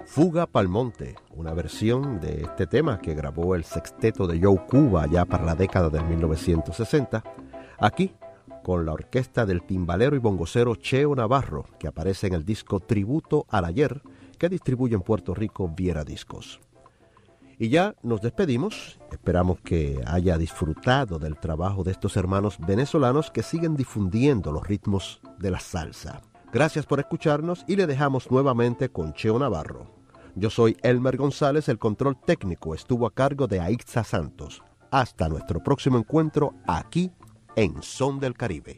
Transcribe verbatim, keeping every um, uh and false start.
Fuga pa'l Monte, una versión de este tema que grabó el sexteto de Joe Cuba ya para la década de mil novecientos sesenta, aquí con la orquesta del timbalero y bongocero Cheo Navarro, que aparece en el disco Tributo al Ayer, que distribuye en Puerto Rico Viera Discos. Y ya nos despedimos, esperamos que haya disfrutado del trabajo de estos hermanos venezolanos que siguen difundiendo los ritmos de la salsa. Gracias por escucharnos y le dejamos nuevamente con Cheo Navarro. Yo soy Elmer González, el control técnico estuvo a cargo de Aitza Santos. Hasta nuestro próximo encuentro aquí en Son del Caribe.